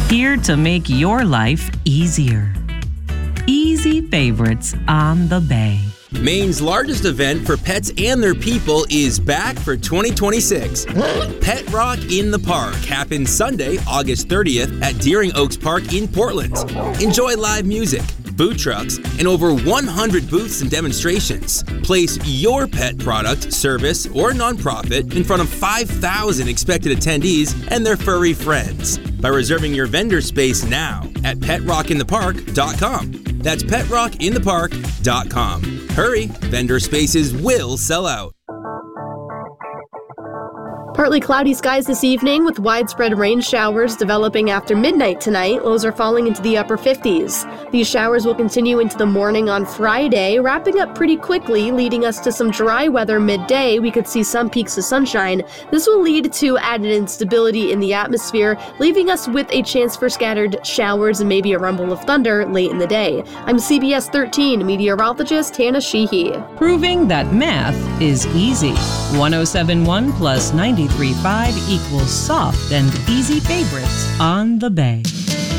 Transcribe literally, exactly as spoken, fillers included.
Here to make your life easier. Easy Favorites on the Bay. Maine's largest event for pets and their people is back for twenty twenty-six. Pet Rock in the Park happens Sunday, August thirtieth at Deering Oaks Park in Portland. Enjoy live music, food trucks, and over one hundred booths and demonstrations. Place your pet product, service, or nonprofit in front of five thousand expected attendees and their furry friends by reserving your vendor space now at pet rock in the park dot com. That's pet rock in the park dot com. Hurry, vendor spaces will sell out. Partly cloudy skies this evening with widespread rain showers developing after midnight tonight. Lows are falling into the upper fifties. These showers will continue into the morning on Friday, wrapping up pretty quickly, leading us to some dry weather midday. We could see some peaks of sunshine. This will lead to added instability in the atmosphere, leaving us with a chance for scattered showers and maybe a rumble of thunder late in the day. I'm C B S thirteen meteorologist Hannah Sheehy. Proving that math is easy. one oh seven point one plus ninety-three point five equals soft and easy favorites on the Bay.